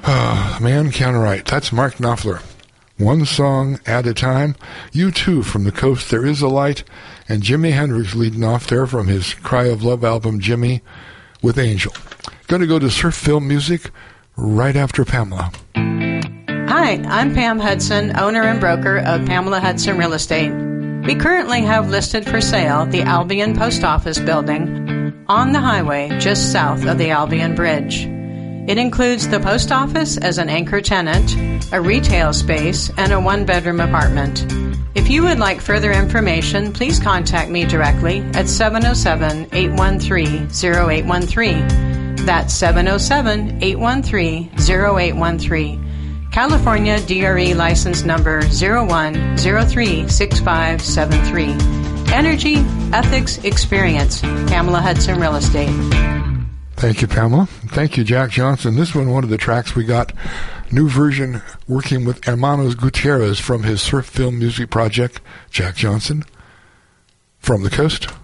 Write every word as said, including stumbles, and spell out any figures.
Uh, man can write. That's Mark Knopfler. One song at a time. You Too from the Coast, There Is a Light. And Jimi Hendrix leading off there from his Cry of Love album, Jimmy with Angel. Going to go to Surf Film Music right after Pamela. Hi, I'm Pam Hudson, owner and broker of Pamela Hudson Real Estate. We currently have listed for sale the Albion Post Office building on the highway just south of the Albion Bridge. It includes the post office as an anchor tenant, a retail space, and a one-bedroom apartment. If you would like further information, please contact me directly at seven oh seven, eight one three, oh eight one three. That's seven oh seven, eight one three, oh eight one three. California D R E license number zero one zero three six five seven three. Energy, Ethics, Experience, Pamela Hudson Real Estate. Thank you, Pamela. Thank you, Jack Johnson. This one, one of the tracks we got, new version working with Hermanos Gutierrez from his Surf Film Music project, Jack Johnson, From the Coast.